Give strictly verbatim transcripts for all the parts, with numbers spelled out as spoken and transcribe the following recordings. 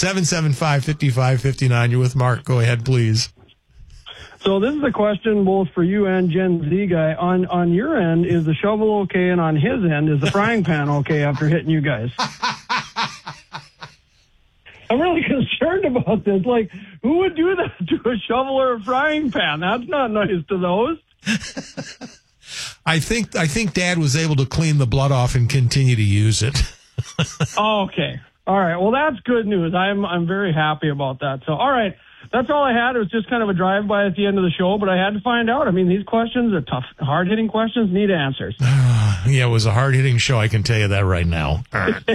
seven seven five, five five five nine. You're with Mark. Go ahead, please. So this is a question both for you and Gen Z guy. On on your end, is the shovel okay? And on his end, is the frying pan okay after hitting you guys? I'm really concerned about this. Like, who would do that to a shovel or a frying pan? That's not nice to those. I think I think Dad was able to clean the blood off and continue to use it. Oh, okay. All right. Well, that's good news. I'm I'm very happy about that. So, all right. That's all I had. It was just kind of a drive-by at the end of the show, but I had to find out. I mean, these questions are tough, hard-hitting questions, need answers. Yeah, it was a hard-hitting show. I can tell you that right now.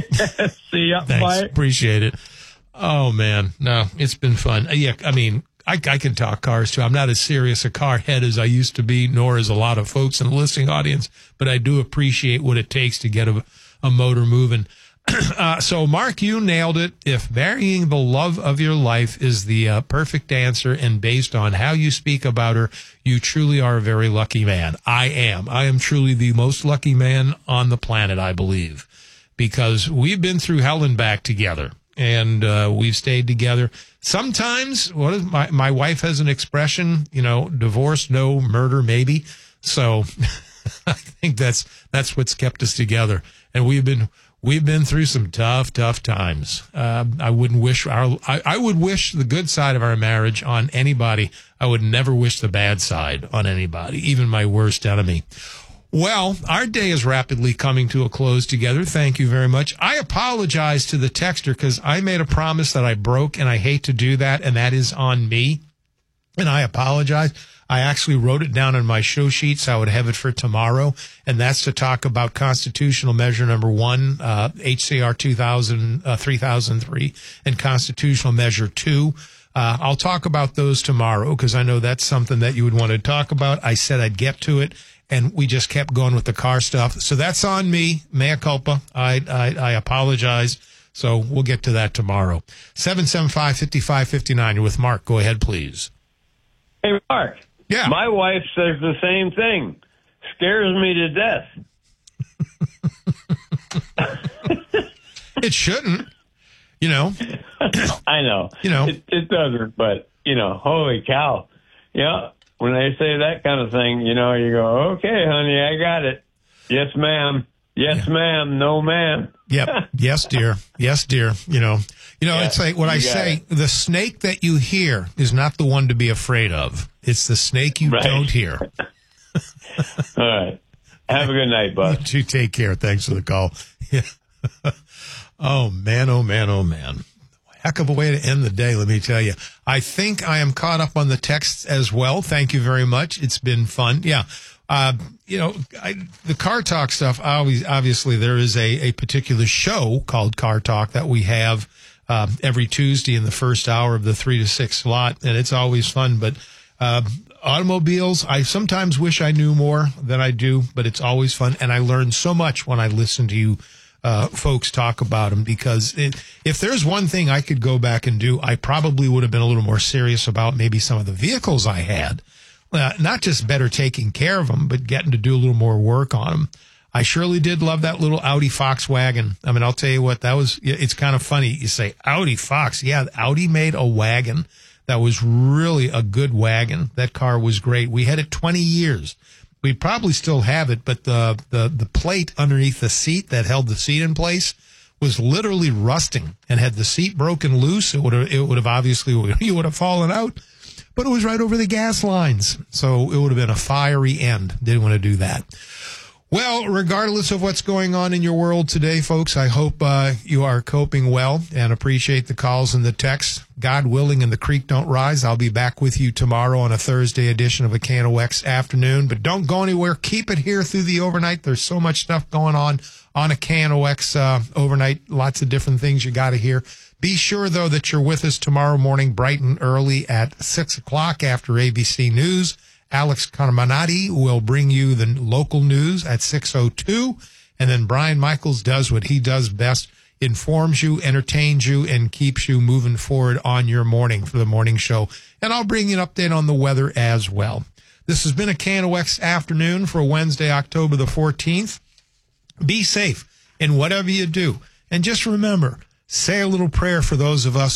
See ya. Thanks. Bye. Appreciate it. Oh, man. No, it's been fun. Yeah, I mean, I, I can talk cars, too. I'm not as serious a car head as I used to be, nor as a lot of folks in the listening audience, but I do appreciate what it takes to get a, a motor moving. Uh, so, Mark, you nailed it. If marrying the love of your life is the uh, perfect answer and based on how you speak about her, you truly are a very lucky man. I am. I am truly the most lucky man on the planet, I believe, because we've been through hell and back together, and uh, we've stayed together. Sometimes, what is my, my wife has an expression, you know, divorce, no, murder, maybe. So I think that's that's what's kept us together, and we've been... We've been through some tough, tough times. Uh, I wouldn't wish our, I, I would wish the good side of our marriage on anybody. I would never wish the bad side on anybody, even my worst enemy. Well, our day is rapidly coming to a close together. Thank you very much. I apologize to the texter because I made a promise that I broke, and I hate to do that, and that is on me. And I apologize. I actually wrote it down on my show sheets. I would have it for tomorrow, and that's to talk about constitutional measure number one, uh, H C R two thousand, uh, three thousand three, and constitutional measure two. Uh, I'll talk about those tomorrow because I know that's something that you would want to talk about. I said I'd get to it, and we just kept going with the car stuff. So that's on me. Mea culpa. I, I, I apologize. So we'll get to that tomorrow. seven seven five, five five five nine. You're with Mark. Go ahead, please. Hey, Mark. Yeah. My wife says the same thing. Scares me to death. It shouldn't, you know. I know. You know. It, it doesn't, but, you know, holy cow. Yeah, when they say that kind of thing, you know, you go, okay, honey, I got it. Yes, ma'am. Yes, yeah. ma'am. No, ma'am. Yep. Yes, dear. Yes, dear. You know, you know, yeah, it's like what I say, it. The snake that you hear is not the one to be afraid of. It's the snake you right. don't hear. All right. Have a good night, bud. You take care. Thanks for the call. Yeah. Oh, man, oh, man, oh, man. Heck of a way to end the day, let me tell you. I think I am caught up on the texts as well. Thank you very much. It's been fun. Yeah. Uh, you know, I, the Car Talk stuff, always, obviously there is a, a particular show called Car Talk that we have uh, every Tuesday in the first hour of the three to six slot, and it's always fun. But uh, automobiles, I sometimes wish I knew more than I do, but it's always fun, and I learn so much when I listen to you uh, folks talk about them, because it, if there's one thing I could go back and do, I probably would have been a little more serious about maybe some of the vehicles I had. Uh, not just better taking care of them, but getting to do a little more work on them. I surely did love that little Audi Fox-wagon. I mean, I'll tell you what, that was, it's kind of funny. You say Audi Fox. Yeah, Audi made a wagon that was really a good wagon. That car was great. We had it twenty years. We probably still have it, but the, the, the plate underneath the seat that held the seat in place was literally rusting, and had the seat broken loose, it would have, it would have obviously, you would have fallen out. But it was right over the gas lines, so it would have been a fiery end. Didn't want to do that. Well, regardless of what's going on in your world today, folks, I hope uh, you are coping well and appreciate the calls and the texts. God willing and the creek don't rise, I'll be back with you tomorrow on a Thursday edition of A Can of Wex afternoon. But don't go anywhere. Keep it here through the overnight. There's so much stuff going on on A Can of Wex uh, overnight. Lots of different things you got to hear. Be sure, though, that you're with us tomorrow morning bright and early at six o'clock after A B C News. Alex Carminati will bring you the local news at six oh two. And then Brian Michaels does what he does best, informs you, entertains you, and keeps you moving forward on your morning for the morning show. And I'll bring you an update on the weather as well. This has been A Can of Wex afternoon for Wednesday, October the fourteenth. Be safe in whatever you do. And just remember, say a little prayer for those of us